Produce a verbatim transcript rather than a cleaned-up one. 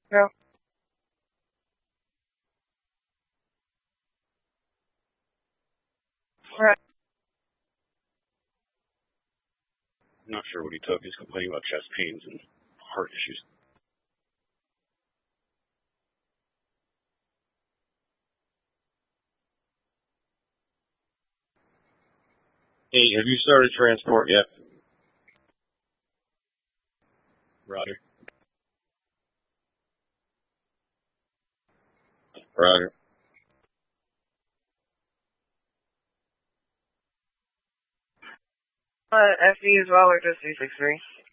No. Right. I'm not sure what he took. He's complaining about chest pains and heart issues. Hey, have you started transport yet? Roger. Roger. Uh, F E as well, or just three six three?